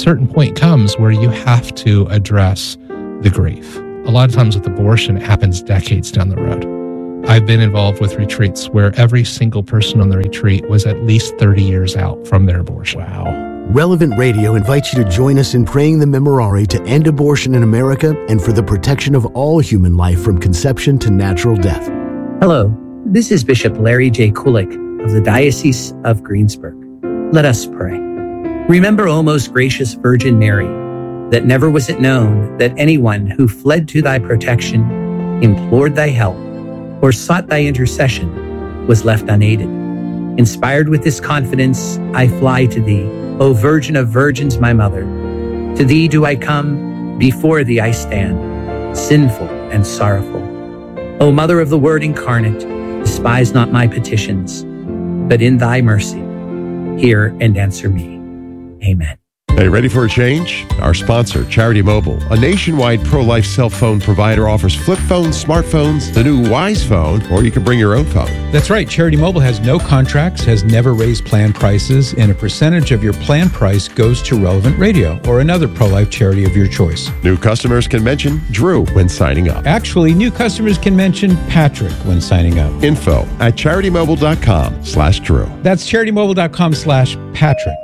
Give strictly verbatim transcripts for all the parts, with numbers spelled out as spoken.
certain point comes where you have to address the grief. A lot of times with abortion, it happens decades down the road. I've been involved with retreats where every single person on the retreat was at least thirty years out from their abortion. Wow. Relevant Radio invites you to join us in praying the Memorare to end abortion in America and for the protection of all human life from conception to natural death. Hello, this is Bishop Larry J. Kulik of the Diocese of Greensburg. Let us pray. Remember, O most gracious Virgin Mary, that never was it known that anyone who fled to thy protection, implored thy help, or sought thy intercession was left unaided. Inspired with this confidence, I fly to thee, O Virgin of Virgins, my mother. To thee do I come, before thee I stand, sinful and sorrowful. O Mother of the Word incarnate, despise not my petitions, but in thy mercy, hear and answer me. Amen. Hey, ready for a change? Our sponsor, Charity Mobile, a nationwide pro-life cell phone provider, offers flip phones, smartphones, the new Wise Phone, or you can bring your own phone. That's right. Charity Mobile has no contracts, has never raised plan prices, and a percentage of your plan price goes to Relevant Radio or another pro-life charity of your choice. New customers can mention Drew when signing up. Actually, new customers can mention Patrick when signing up. Info at charitymobile.com slash Drew. That's charitymobile.com slash Patrick.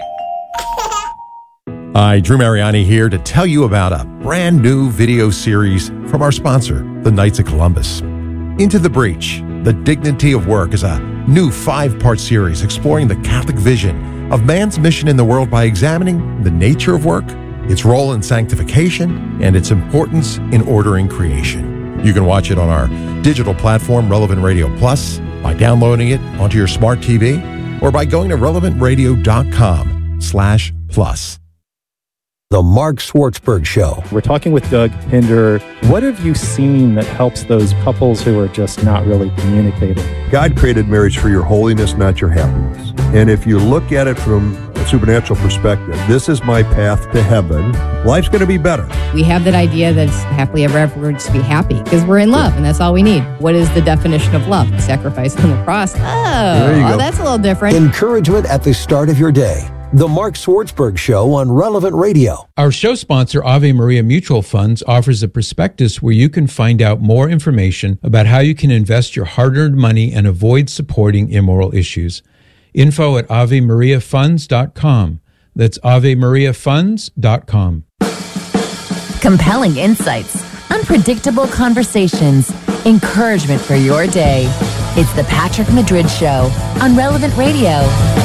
Hi, Drew Mariani here to tell you about a brand new video series from our sponsor, the Knights of Columbus. Into the Breach, The Dignity of Work is a new five-part series exploring the Catholic vision of man's mission in the world by examining the nature of work, its role in sanctification, and its importance in ordering creation. You can watch it on our digital platform, Relevant Radio Plus, by downloading it onto your smart T V, or by going to relevantradio.com slash plus. The Mark Schwartzberg Show. We're talking with Doug Pinder. What have you seen that helps those couples who are just not really communicating? God created marriage for your holiness, not your happiness. And if you look at it from a supernatural perspective, this is my path to heaven. Life's going to be better. We have that idea that it's happily ever afterwards to be happy because we're in love and that's all we need. What is the definition of love? Sacrifice on the cross. Oh, well, that's a little different. Encouragement at the start of your day. The Mark Schwartzberg Show on Relevant Radio. Our show sponsor, Ave Maria Mutual Funds, offers a prospectus where you can find out more information about how you can invest your hard-earned money and avoid supporting immoral issues. Info at ave maria funds dot com. That's ave maria funds dot com. Compelling insights, unpredictable conversations, encouragement for your day. It's the Patrick Madrid Show on Relevant Radio.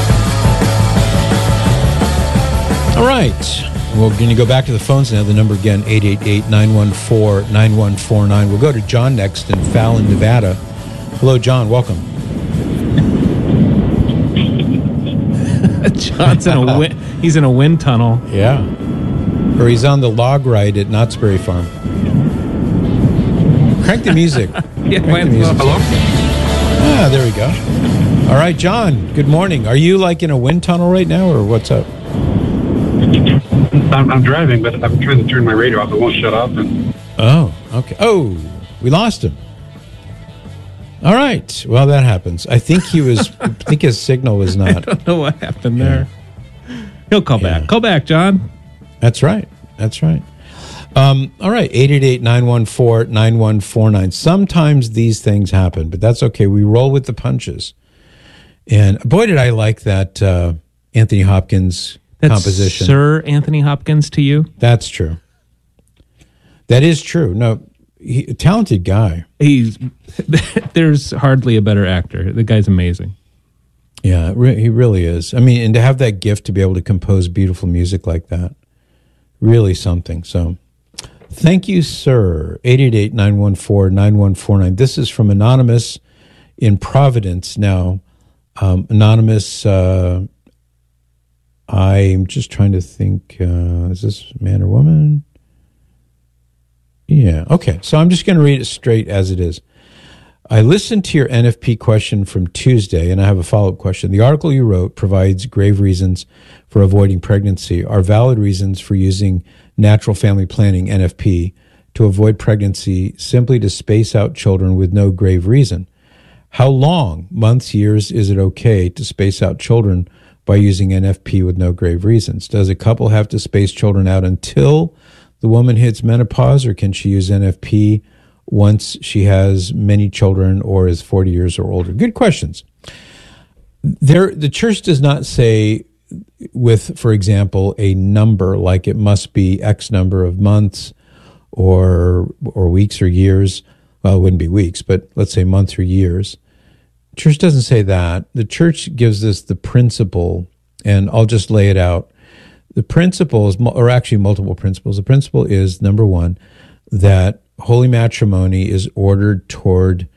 All right. We're going to go back to the phones now. The number again, eight eight eight, nine one four, nine one four nine. We'll go to John next in Fallon, Nevada. Hello, John. Welcome. John's in a wind, he's in a wind tunnel. Yeah. Or he's on the log ride at Knott's Berry Farm. Crank the music. Yeah, Crank the music. Hello? Ah, there we go. All right, John, good morning. Are you like in a wind tunnel right now, or what's up? I'm, I'm driving, but I'm trying to turn my radio off. It won't shut off. And... Oh, okay. Oh, we lost him. All right. Well, that happens. I think he was. I think his signal was not. I don't know what happened there. Yeah. He'll call yeah. back. Call back, John. That's right. That's right. Um, all right. eight eight eight, nine one four, nine one four nine. Sometimes these things happen, but that's okay. We roll with the punches. And boy, did I like that uh, Anthony Hopkins That's composition. Sir Anthony Hopkins to you? That's true. That is true. No, he, a talented guy. He's there's hardly a better actor. The guy's amazing. Yeah, re- he really is. I mean, and to have that gift to be able to compose beautiful music like that, really something. So, thank you, sir. eight eight eight, nine one four, nine one four nine. This is from Anonymous in Providence. Now, um, Anonymous. Uh, I'm just trying to think, uh, is this man or woman? Yeah, okay. So I'm just going to read it straight as it is. I listened to your N F P question from Tuesday, and I have a follow-up question. The article you wrote provides grave reasons for avoiding pregnancy. Are valid reasons for using natural family planning, N F P, to avoid pregnancy simply to space out children with no grave reason? How long, months, years, is it okay to space out children by using N F P with no grave reasons? Does a couple have to space children out until the woman hits menopause, or can she use N F P once she has many children or is forty years or older? Good questions. There, the church does not say with, for example, a number like it must be X number of months or or weeks or years. Well, it wouldn't be weeks, but let's say months or years. Church doesn't say that. The church gives us the principle, and I'll just lay it out. The principle is, or actually multiple principles. The principle is, number one, that holy matrimony is ordered toward